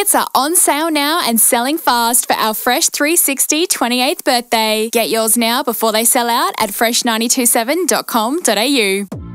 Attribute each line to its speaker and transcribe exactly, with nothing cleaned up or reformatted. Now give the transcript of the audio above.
Speaker 1: tickets are on sale now and selling fast for our Fresh three sixty twenty-eighth birthday. Get yours now before they sell out at fresh nine two seven dot com dot a u.